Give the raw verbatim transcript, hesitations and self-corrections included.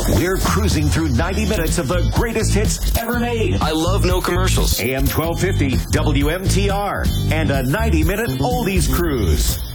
We're cruising through ninety minutes of the greatest hits ever made. I love no commercials. A M twelve fifty, W M T R, and a ninety minute oldies cruise.